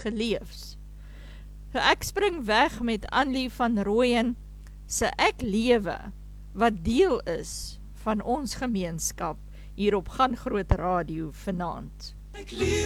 geleefs. So ek spring weg met Annelie van Rooyen se Ek Lewe, wat deel is van ons gemeenskap hier op Gaan Groot Radio vanaand. Ek lewe.